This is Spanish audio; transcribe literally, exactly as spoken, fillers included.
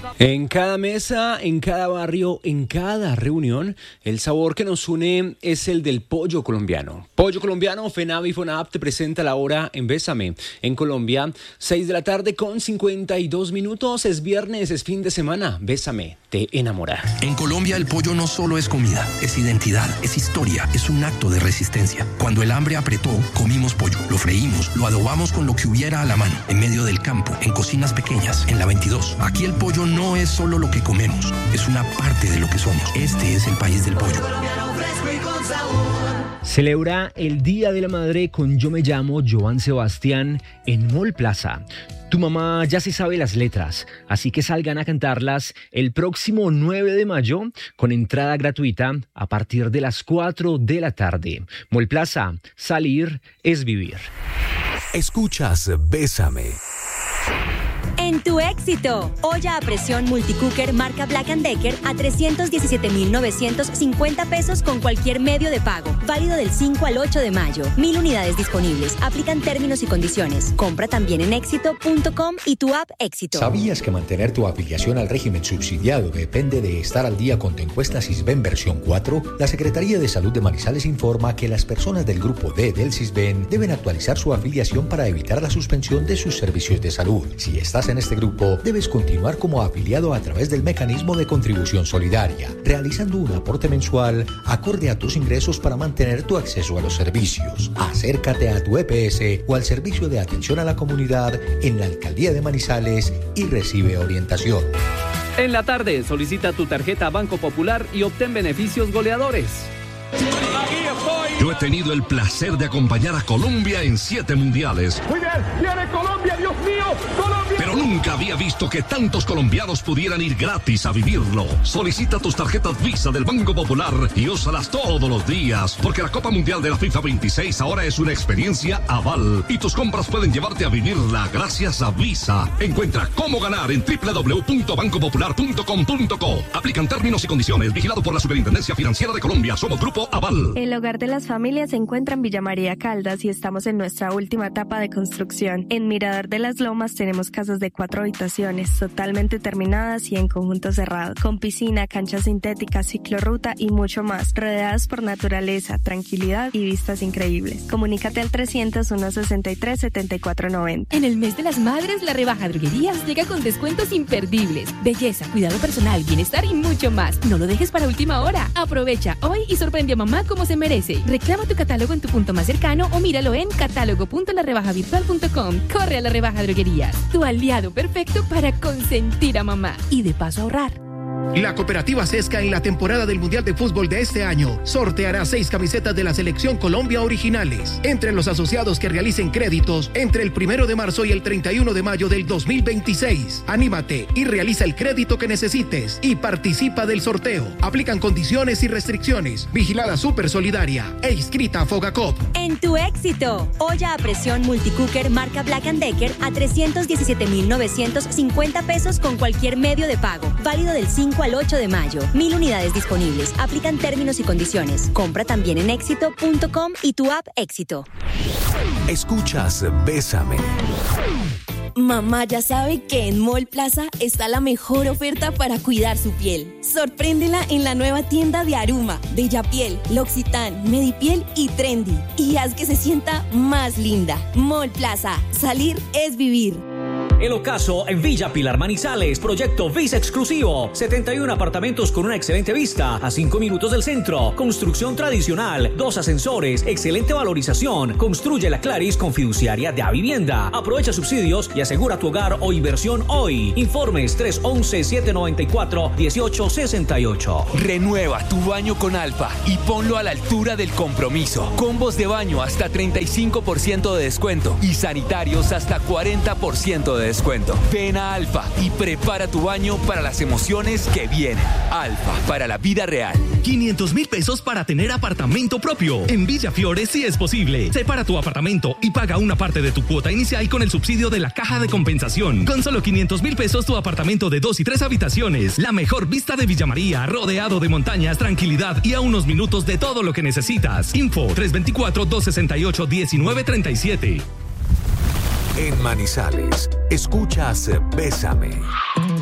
En cada mesa, en cada barrio, en cada reunión, el sabor que nos une es el del pollo colombiano. Pollo colombiano, FENAVI y FONAP te presenta la hora en Bésame. En Colombia, seis de la tarde con cincuenta y dos minutos. Es viernes, es fin de semana. Bésame, te enamora. En Colombia el pollo no solo es comida, es identidad, es historia, es un acto de resistencia. Cuando el hambre apretó, comimos pollo, lo freímos, lo adobamos con lo que hubiera a la mano, en medio del campo, en cocinas pequeñas, en la veintidós. Aquí el pollo no es solo lo que comemos, es una parte de lo que somos. Este es el país del pollo. Celebra el Día de la Madre con Yo Me Llamo Joan Sebastián en Mall Plaza. Tu mamá ya se sabe las letras, así que salgan a cantarlas el próximo nueve de mayo con entrada gratuita a partir de las cuatro de la tarde. Mall Plaza, salir es vivir. Escuchas Bésame. En tu éxito, olla a presión multicooker marca Black and Decker a trescientos diecisiete mil novecientos cincuenta pesos con cualquier medio de pago. Válido del cinco al ocho de mayo. Mil unidades disponibles. Aplican términos y condiciones. Compra también en éxito punto com y tu app Éxito. ¿Sabías que mantener tu afiliación al régimen subsidiado depende de estar al día con tu encuesta Sisbén versión cuatro? La Secretaría de Salud de Manizales informa que las personas del grupo D del Sisbén deben actualizar su afiliación para evitar la suspensión de sus servicios de salud. Si estás en este grupo, debes continuar como afiliado a través del mecanismo de contribución solidaria, realizando un aporte mensual acorde a tus ingresos para mantener tu acceso a los servicios. Acércate a tu E P S o al servicio de atención a la comunidad en la Alcaldía de Manizales y recibe orientación. En la tarde, solicita tu tarjeta Banco Popular y obtén beneficios goleadores. Yo he tenido el placer de acompañar a Colombia en siete mundiales. Muy bien, viene Colombia, Dios mío, Colombia. Pero nunca había visto que tantos colombianos pudieran ir gratis a vivirlo. Solicita tus tarjetas Visa del Banco Popular y úsalas todos los días, porque la Copa Mundial de la FIFA veintiséis ahora es una experiencia aval y tus compras pueden llevarte a vivirla gracias a Visa. Encuentra cómo ganar en doble u doble u doble u punto banco popular punto com punto co. Aplican términos y condiciones. Vigilado por la Superintendencia Financiera de Colombia. Somos Grupo Aval. El hogar de las familias se encuentra en Villa María Caldas y estamos en nuestra última etapa de construcción. En Mirador de las Lomas tenemos casas de cuatro habitaciones, totalmente terminadas y en conjunto cerrado, con piscina, cancha sintética, ciclorruta y mucho más, rodeadas por naturaleza, tranquilidad y vistas increíbles. Comunícate al trescientos, uno sesenta y tres, setenta y cuatro noventa. En el mes de las madres, la rebaja Droguerías llega con descuentos imperdibles. Belleza, cuidado personal, bienestar y mucho más. No lo dejes para última hora. Aprovecha hoy y sorprende a mamá como se merece. Reclama tu catálogo en tu punto más cercano o míralo en catálogo punto la rebaja virtual punto com. Corre a la rebaja Droguerías, tu aliado perfecto para consentir a mamá y de paso ahorrar. La Cooperativa Sesca en la temporada del Mundial de Fútbol de este año sorteará seis camisetas de la Selección Colombia originales. Entre los asociados que realicen créditos entre el primero de marzo y el treinta y uno de mayo del dos mil veintiséis. Anímate y realiza el crédito que necesites y participa del sorteo. Aplican condiciones y restricciones. Vigilada Super Solidaria e inscrita a Fogacop. En tu éxito, olla a presión multicooker marca Black and Decker a trescientos diecisiete mil novecientos cincuenta pesos con cualquier medio de pago. Válido del cinco al ocho de mayo. Mil unidades disponibles. Aplican términos y condiciones. Compra también en éxito punto com y tu app Éxito. Escuchas Bésame. Mamá ya sabe que en Mall Plaza está la mejor oferta para cuidar su piel. Sorpréndela en la nueva tienda de Aruma, Bella Piel, L'Occitane, Medipiel y Trendy. Y haz que se sienta más linda. Mall Plaza. Salir es vivir. El ocaso en Villa Pilar Manizales, proyecto Visa exclusivo, setenta y uno apartamentos con una excelente vista, a cinco minutos del centro, construcción tradicional, dos ascensores, excelente valorización, construye la Claris con fiduciaria de Avivienda, aprovecha subsidios y asegura tu hogar o inversión hoy. Informes tres once, siete noventa y cuatro, dieciocho sesenta y ocho. Renueva tu baño con Alfa y ponlo a la altura del compromiso. Combos de baño hasta treinta y cinco por ciento de descuento y sanitarios hasta cuarenta por ciento de descuento. Ven a Alfa y prepara tu baño para las emociones que vienen. Alfa, para la vida real. quinientos mil pesos para tener apartamento propio. En Villa Fiores sí es posible. Separa tu apartamento y paga una parte de tu cuota inicial con el subsidio de la Caja de Compensación. Con solo quinientos mil pesos tu apartamento de dos y tres habitaciones. La mejor vista de Villa María, rodeado de montañas, tranquilidad y a unos minutos de todo lo que necesitas. Info tres dos cuatro, dos seis ocho, uno nueve tres siete. En Manizales, escuchas Bésame.